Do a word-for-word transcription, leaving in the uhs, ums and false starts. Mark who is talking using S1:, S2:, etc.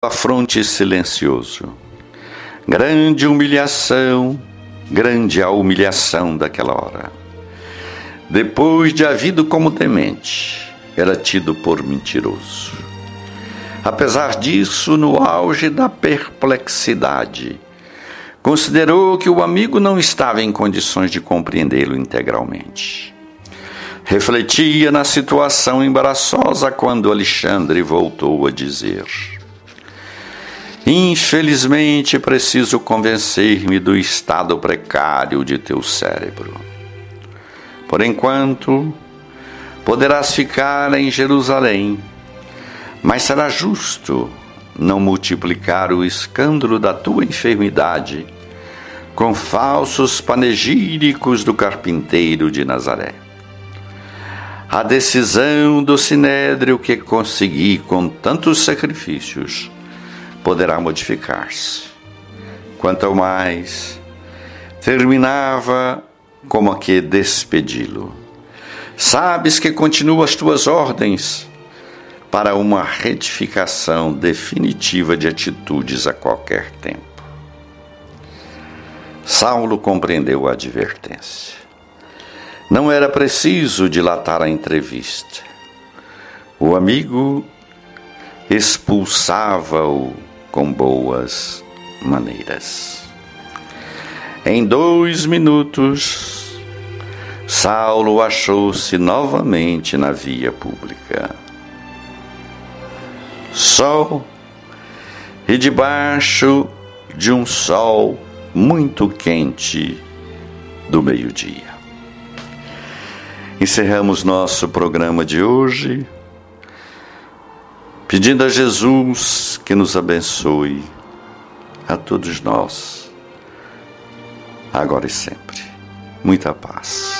S1: afronte silencioso. Grande humilhação, grande a humilhação daquela hora. Depois de havido como demente, era tido por mentiroso. Apesar disso, no auge da perplexidade, considerou que o amigo não estava em condições de compreendê-lo integralmente. Refletia na situação embaraçosa quando Alexandre voltou a dizer: infelizmente preciso convencer-me do estado precário de teu cérebro. Por enquanto, poderás ficar em Jerusalém, mas será justo não multiplicar o escândalo da tua enfermidade com falsos panegíricos do carpinteiro de Nazaré. A decisão do sinédrio que consegui com tantos sacrifícios poderá modificar-se. Quanto ao mais, terminava como a que despedi-lo. Sabes que continuo as tuas ordens para uma retificação definitiva de atitudes a qualquer tempo. Saulo compreendeu a advertência. Não era preciso dilatar a entrevista. O amigo expulsava-o com boas maneiras. Em dois minutos, Saulo achou-se novamente na via pública. Sol e debaixo de um sol muito quente do meio-dia. Encerramos nosso programa de hoje, pedindo a Jesus que nos abençoe, a todos nós, agora e sempre. Muita paz.